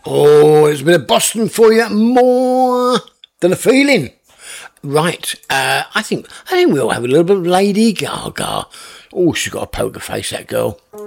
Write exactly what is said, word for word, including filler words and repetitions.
Oh, it's a bit of Boston for you, more than a feeling. Right, uh, I think I think we'll have a little bit of Lady Gaga. Oh, she's got a poker face, that girl.